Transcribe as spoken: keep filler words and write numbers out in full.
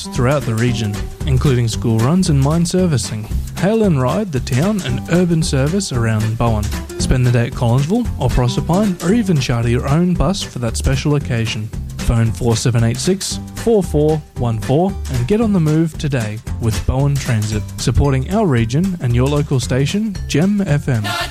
throughout the region, including school runs and mine servicing. Hail and ride the town and urban service around Bowen. Spend the day at Collinsville or Proserpine, or even charter your own bus for that special occasion. Phone four seven eight six, four four one four and get on the move today with Bowen Transit, supporting our region and your local station, Gem F M.